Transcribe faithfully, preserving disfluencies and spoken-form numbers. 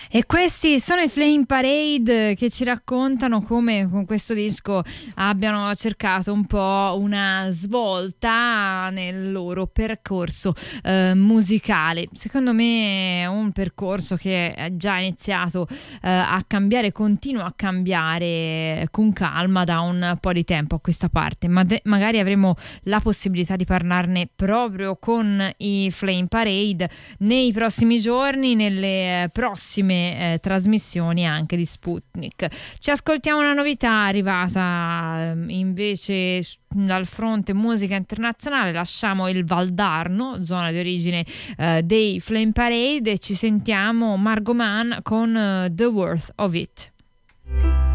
E questi sono i Flame Parade che ci raccontano come con questo disco abbiano cercato un po' una svolta nel loro percorso eh, musicale. Secondo me è un percorso che è già iniziato eh, a cambiare, continua a cambiare con calma da un po' di tempo a questa parte, ma de- magari avremo la possibilità di parlarne proprio con i Flame Parade nei prossimi giorni, nelle prossime Eh, trasmissioni anche di Sputnik. Ci ascoltiamo una novità arrivata eh, invece dal fronte musica internazionale. Lasciamo il Valdarno, zona di origine eh, dei Flame Parade, e ci sentiamo Margot Mann con uh, The Worth of It.